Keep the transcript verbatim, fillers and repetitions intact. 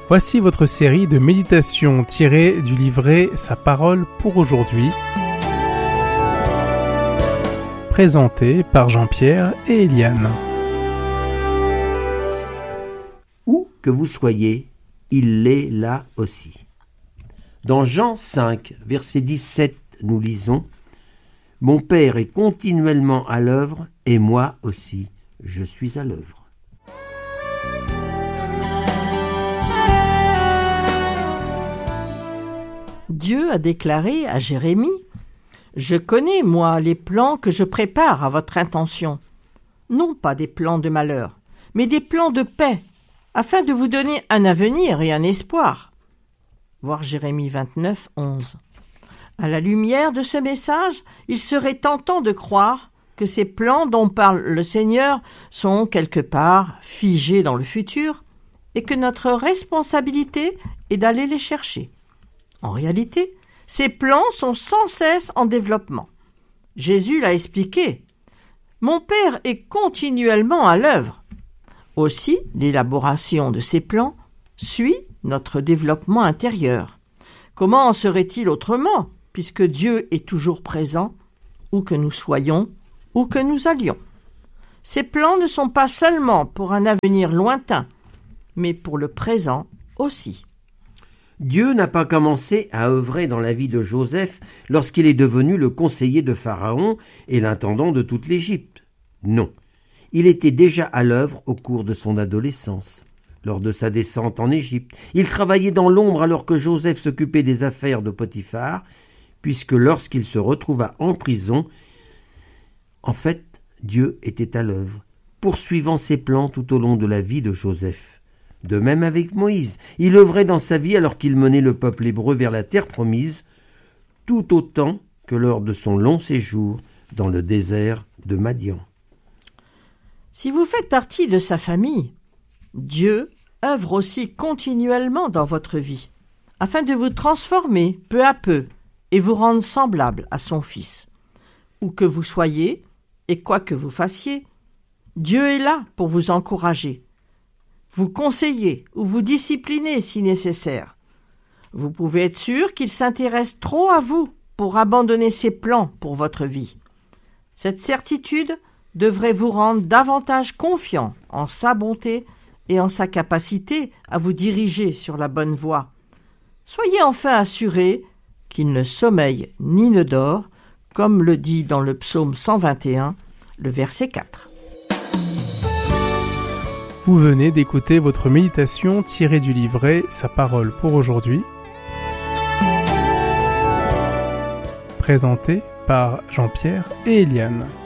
Voici votre série de méditations tirées du livret Sa parole pour aujourd'hui, présentée par Jean-Pierre et Eliane. Où que vous soyez, il est là aussi. Dans Jean cinq, verset dix-sept, nous lisons « Mon Père est continuellement à l'œuvre et moi aussi, je suis à l'œuvre. » Dieu a déclaré à Jérémie « Je connais, moi, les plans que je prépare à votre intention. Non pas des plans de malheur, mais des plans de paix, afin de vous donner un avenir et un espoir. » Voir Jérémie vingt-neuf, onze. À la lumière de ce message, il serait tentant de croire que ces plans dont parle le Seigneur sont quelque part figés dans le futur et que notre responsabilité est d'aller les chercher. En réalité, ces plans sont sans cesse en développement. Jésus l'a expliqué. « Mon Père est continuellement à l'œuvre. » Aussi, l'élaboration de ces plans suit notre développement intérieur. Comment en serait-il autrement, puisque Dieu est toujours présent, où que nous soyons, où que nous allions? Ces plans ne sont pas seulement pour un avenir lointain, mais pour le présent aussi. Dieu n'a pas commencé à œuvrer dans la vie de Joseph lorsqu'il est devenu le conseiller de Pharaon et l'intendant de toute l'Égypte. Non, il était déjà à l'œuvre au cours de son adolescence. Lors de sa descente en Égypte, il travaillait dans l'ombre alors que Joseph s'occupait des affaires de Potiphar, puisque lorsqu'il se retrouva en prison, en fait, Dieu était à l'œuvre, poursuivant ses plans tout au long de la vie de Joseph. De même avec Moïse, il œuvrait dans sa vie alors qu'il menait le peuple hébreu vers la terre promise, tout autant que lors de son long séjour dans le désert de Madian. Si vous faites partie de sa famille, Dieu œuvre aussi continuellement dans votre vie, afin de vous transformer peu à peu et vous rendre semblable à son Fils. Où que vous soyez et quoi que vous fassiez, Dieu est là pour vous encourager, vous conseiller ou vous discipliner si nécessaire. Vous pouvez être sûr qu'il s'intéresse trop à vous pour abandonner ses plans pour votre vie. Cette certitude devrait vous rendre davantage confiant en sa bonté et en sa capacité à vous diriger sur la bonne voie. Soyez enfin assurés qu'il ne sommeille ni ne dort, comme le dit dans le psaume cent vingt et un, le verset quatre. Vous venez d'écouter votre méditation tirée du livret Sa parole pour aujourd'hui, présentée par Jean-Pierre et Eliane.